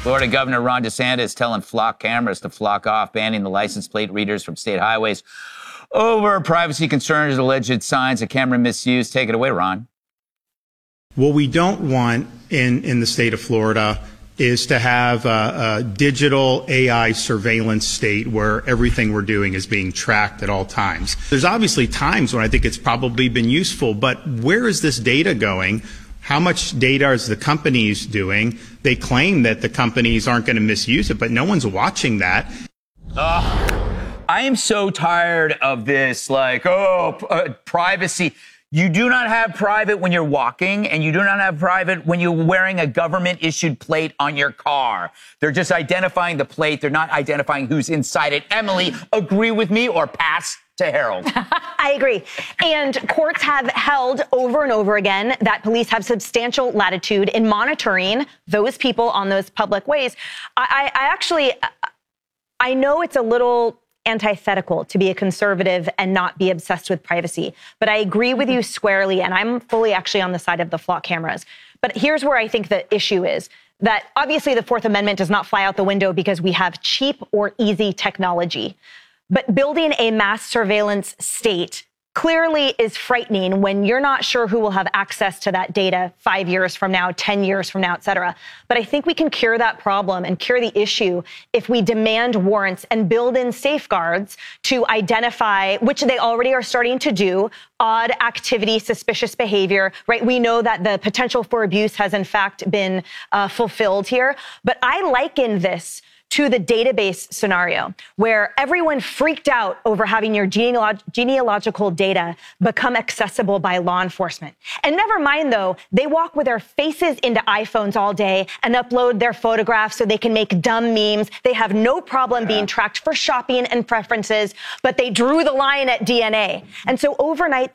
Florida Governor Ron DeSantis telling flock cameras to flock off, banning the license plate readers from state highways over privacy concerns, alleged signs of camera misuse. Take it away, Ron. What we don't want in the state of Florida is to have a digital AI surveillance state where everything we're doing is being tracked at all times. There's obviously times when I think it's probably been useful, but where is this data going? How much data is the companies doing? They claim that the companies aren't going to misuse it, but no one's watching that. I am so tired of this, privacy. You do not have private when you're walking, and you do not have private when you're wearing a government-issued plate on your car. They're just identifying the plate. They're not identifying who's inside it. Emily, agree with me or pass to Harold? I agree. And courts have held over and over again that police have substantial latitude in monitoring those people on those public ways. I know it's a little antithetical to be a conservative and not be obsessed with privacy, but I agree with you squarely, and I'm fully actually on the side of the flock cameras. But here's where I think the issue is, that obviously the Fourth Amendment does not fly out the window because we have cheap or easy technology. But building a mass surveillance state clearly is frightening when you're not sure who will have access to that data 5 years from now, 10 years from now, et cetera. But I think we can cure that problem and cure the issue if we demand warrants and build in safeguards to identify, which they already are starting to do, odd activity, suspicious behavior, right? We know that the potential for abuse has in fact been fulfilled here. But I liken this to the database scenario where everyone freaked out over having your genealogical data become accessible by law enforcement. And never mind, though, they walk with their faces into iPhones all day and upload their photographs so they can make dumb memes. They have no problem being tracked for shopping and preferences, but they drew the line at DNA. And so overnight,